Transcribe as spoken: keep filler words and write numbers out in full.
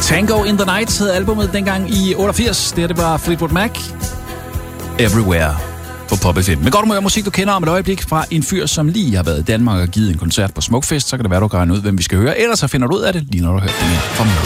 Tango in the Night hed albumet dengang i otteogfirs. Det her, det var Fleetwood Mac. Everywhere på Pop F M. Men godt humør musik, du kender om et øjeblik fra en fyr, som lige har været i Danmark og givet en koncert på Smukfest. Så kan det være, du kan regne ud, hvem vi skal høre. Ellers så finder du ud af det, lige når du hører den her fra mig.